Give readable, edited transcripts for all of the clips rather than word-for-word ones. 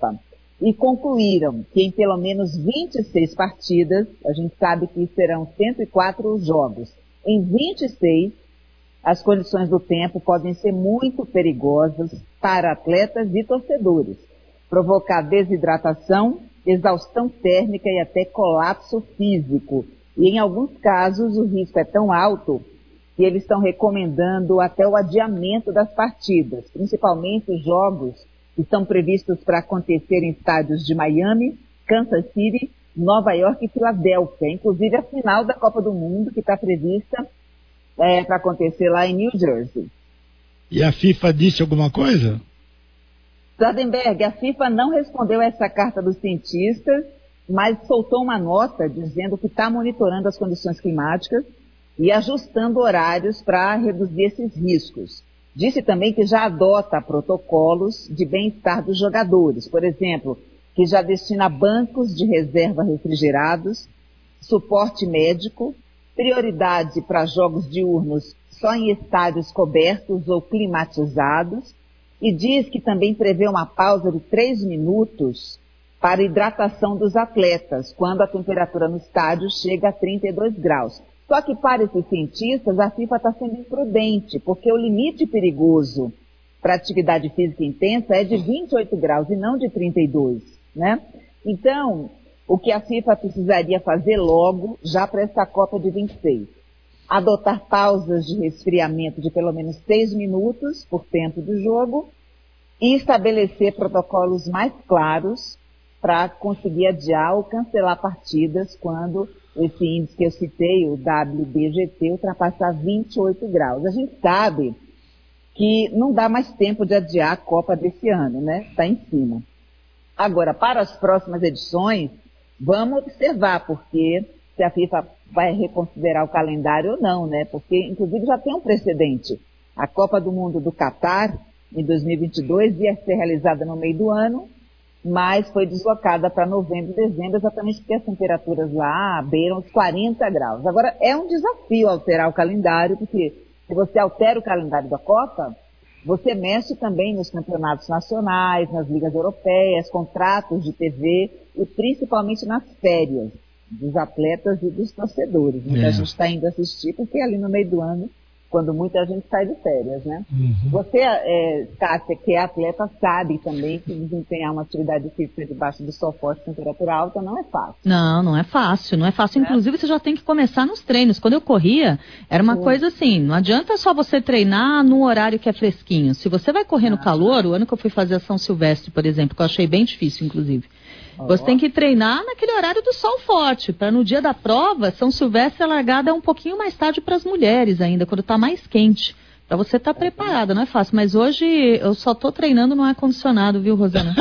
Copa e concluíram que em pelo menos 26 partidas, a gente sabe que serão 104 jogos, em 26 as condições do tempo podem ser muito perigosas para atletas e torcedores, provocar desidratação, exaustão térmica e até colapso físico. E em alguns casos o risco é tão alto que eles estão recomendando até o adiamento das partidas, principalmente os jogos que estão previstos para acontecer em estádios de Miami, Kansas City, Nova York e Filadélfia, inclusive a final da Copa do Mundo, que está prevista para acontecer lá em New Jersey. E a FIFA disse alguma coisa? Sardenberg, a FIFA não respondeu a essa carta dos cientistas, mas soltou uma nota dizendo que está monitorando as condições climáticas e ajustando horários para reduzir esses riscos. Disse também que já adota protocolos de bem-estar dos jogadores, por exemplo, que já destina bancos de reserva refrigerados, suporte médico, prioridade para jogos diurnos só em estádios cobertos ou climatizados, e diz que também prevê uma pausa de 3 minutos para hidratação dos atletas, quando a temperatura no estádio chega a 32 graus. Só que para esses cientistas, a FIFA está sendo imprudente, porque o limite perigoso para atividade física intensa é de 28 graus e não de 32, né? Então, o que a FIFA precisaria fazer logo, já para essa Copa de 26, adotar pausas de resfriamento de pelo menos 6 minutos por tempo do jogo e estabelecer protocolos mais claros para conseguir adiar ou cancelar partidas quando esse índice que eu citei, o WBGT, ultrapassar 28 graus. A gente sabe que não dá mais tempo de adiar a Copa desse ano, né? Está em cima. Agora, para as próximas edições, vamos observar, porque se a FIFA vai reconsiderar o calendário ou não, né? Porque, inclusive, já tem um precedente. A Copa do Mundo do Catar, em 2022, ia ser realizada no meio do ano, mas foi deslocada para novembro e dezembro, exatamente porque as temperaturas lá beiram os 40 graus. Agora, é um desafio alterar o calendário, porque se você altera o calendário da Copa, você mexe também nos campeonatos nacionais, nas ligas europeias, contratos de TV e principalmente nas férias dos atletas e dos torcedores. Muita gente está indo assistir porque é ali no meio do ano, quando muita gente sai de férias, né? Você, Cássia, que é atleta, sabe também que desempenhar uma atividade física debaixo do sol forte, temperatura alta, não é fácil. Não é fácil, não é fácil. Inclusive, você já tem que começar nos treinos. Quando eu corria, era uma coisa assim, não adianta só você treinar num horário que é fresquinho. Se você vai correr no calor, o ano que eu fui fazer a São Silvestre, por exemplo, que eu achei bem difícil, inclusive, você tem que treinar naquele horário do sol forte, para no dia da prova, São Silvestre a largada é um pouquinho mais tarde para as mulheres ainda, quando está mais quente, para você estar preparada, não é fácil. Mas hoje eu só estou treinando no ar-condicionado, viu, Rosana?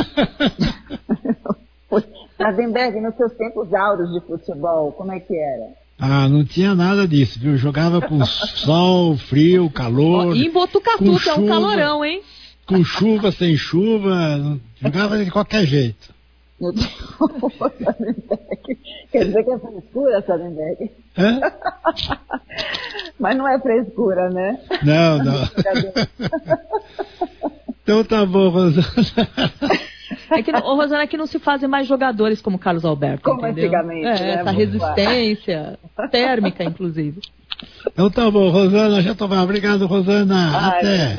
Sardenberg, nos seus tempos áureos de futebol, como é que era? Ah, não tinha nada disso, viu? Jogava com sol, frio, calor. E em Botucatu, que é um calorão, hein? Com chuva, sem chuva, jogava de qualquer jeito. Quer dizer que é frescura, Sardenberg? Mas não é frescura, né? Não. Então tá bom, Rosana. Rosana, aqui não se fazem mais jogadores como Carlos Alberto, como entendeu? Antigamente, né? Essa resistência térmica, inclusive. Então tá bom, Rosana Jatobá. Obrigado, Rosana. Até.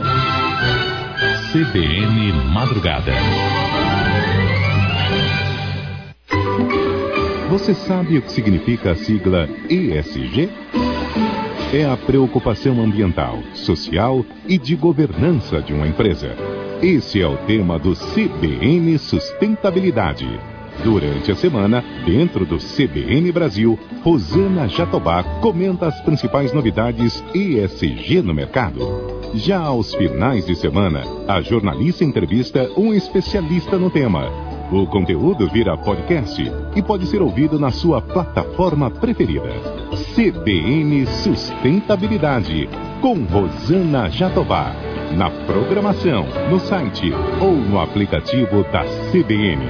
CBN Madrugada. Você sabe o que significa a sigla ESG? É a preocupação ambiental, social e de governança de uma empresa. Esse é o tema do CBN Sustentabilidade. Durante a semana, dentro do CBN Brasil, Rosana Jatobá comenta as principais novidades ESG no mercado. Já aos finais de semana, a jornalista entrevista um especialista no tema. O conteúdo vira podcast e pode ser ouvido na sua plataforma preferida. CBN Sustentabilidade, com Rosana Jatobá. Na programação, no site ou no aplicativo da CBN.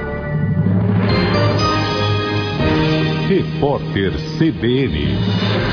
Repórter CBN.